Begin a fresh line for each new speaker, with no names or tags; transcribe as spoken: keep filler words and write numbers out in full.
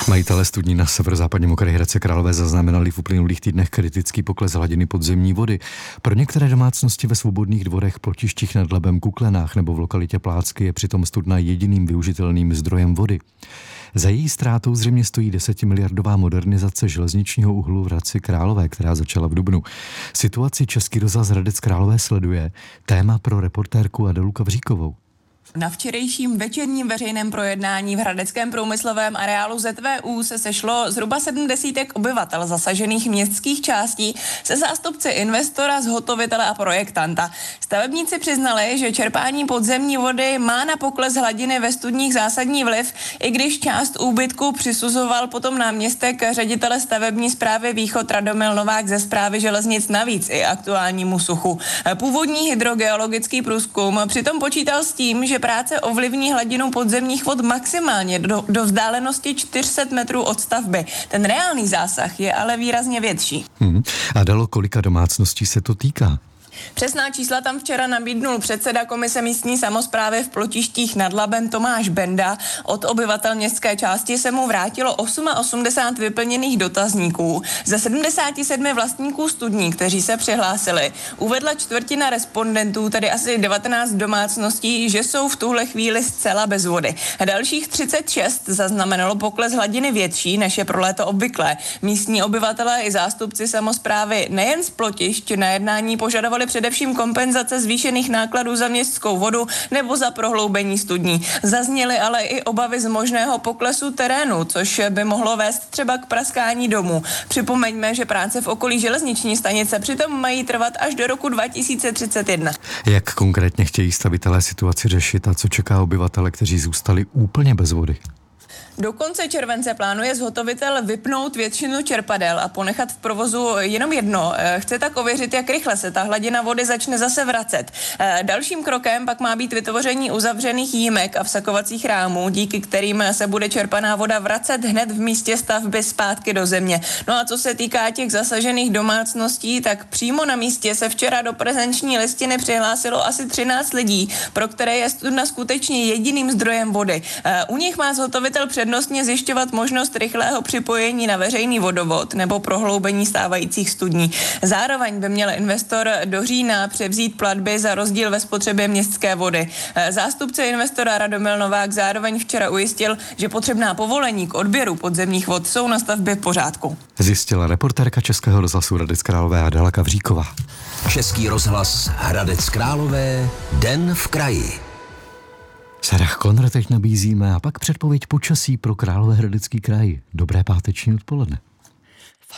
Majitelé studní na severozápadním okraji Hradce Králové zaznamenali v uplynulých týdnech kritický pokles hladiny podzemní vody. Pro některé domácnosti ve Svobodných dvorech, Plotištích nad Labem, Kuklenách nebo v lokalitě Plácky je přitom studna jediným využitelným zdrojem vody. Za její ztrátou zřejmě stojí desetimiliardová modernizace železničního uzlu v Hradci Králové, která začala v dubnu. Situaci Český rozhlas Hradec Králové sleduje. Téma pro reportérku Adelu Kavříkovou.
Na včerejším večerním veřejném projednání v hradeckém průmyslovém areálu Z V U se sešlo zhruba sedm desítek obyvatel zasažených městských částí se zástupci investora, zhotovitele a projektanta. Stavebníci přiznali, že čerpání podzemní vody má na pokles hladiny ve studních zásadní vliv, i když část úbytku přisuzoval potom náměstek ředitele stavební správy Východ Radomil Novák ze správy železnic navíc i aktuálnímu suchu. Původní hydrogeologický průzkum přitom počítal s tím, že práce ovlivní hladinu podzemních vod maximálně do, do vzdálenosti čtyři sta metrů od stavby. Ten reálný zásah je ale výrazně větší.
Hmm. A dalo kolika domácností se to týká?
Přesná čísla tam včera nabídnul předseda komise místní samosprávy v Plotištích nad Labem Tomáš Benda. Od obyvatel městské části se mu vrátilo osmdesát osm vyplněných dotazníků. Ze sedmdesáti sedmi vlastníků studní, kteří se přihlásili, uvedla čtvrtina respondentů, tedy asi devatenáct domácností, že jsou v tuhle chvíli zcela bez vody. A dalších třicet šest zaznamenalo pokles hladiny větší, než je pro léto obvyklé. Místní obyvatelé i zástupci samosprávy nejen z Plotišť na jednání požadovali především kompenzace zvýšených nákladů za městskou vodu nebo za prohloubení studní. Zazněly ale i obavy z možného poklesu terénu, což by mohlo vést třeba k praskání domů. Připomeňme, že práce v okolí železniční stanice přitom mají trvat až do roku dva tisíce třicet jedna.
Jak konkrétně chtějí stavitelé situaci řešit a co čeká obyvatele, kteří zůstali úplně bez vody?
Do konce července plánuje zhotovitel vypnout většinu čerpadel a ponechat v provozu jenom jedno. Chce tak ověřit, jak rychle se ta hladina vody začne zase vracet. Dalším krokem pak má být vytvoření uzavřených jímek a vsakovacích rámů, díky kterým se bude čerpaná voda vracet hned v místě stavby zpátky do země. No a co se týká těch zasažených domácností, tak přímo na místě se včera do prezenční listiny přihlásilo asi třináct lidí, pro které je studna skutečně jediným zdrojem vody. U nich má zhotovitel přednostně zjišťovat možnost rychlého připojení na veřejný vodovod nebo prohloubení stávajících studní. Zároveň by měl investor do října převzít platby za rozdíl ve spotřebě městské vody. Zástupce investora Radomil Novák zároveň včera ujistil, že potřebná povolení k odběru podzemních vod jsou na stavbě v pořádku.
Zjistila reportérka Českého rozhlasu Hradec Králové Adela Kavříková.
Český rozhlas Hradec Králové, den v kraji.
Sarah Konr teď nabízíme a pak předpověď počasí pro Královéhradecký kraj. Dobré páteční odpoledne.